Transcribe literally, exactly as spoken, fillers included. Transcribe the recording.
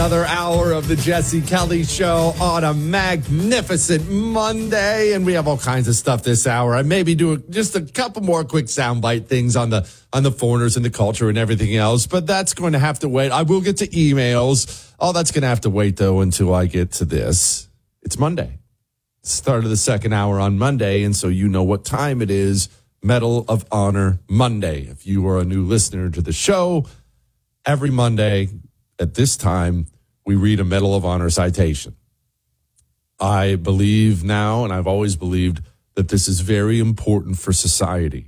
Another hour of the Jesse Kelly Show on a magnificent Monday, and we have all kinds of stuff this hour. I maybe do just a couple more quick soundbite things on the on the foreigners and the culture and everything else, but that's going to have to wait. I will get to emails. Oh, that's going to have to wait though until I get to this. It's Monday, start of the second hour on Monday, and so you know what time it is. Medal of Honor Monday. If you are a new listener to the show, every Monday at this time, we read a Medal of Honor citation. I believe now, and I've always believed, that this is very important for society.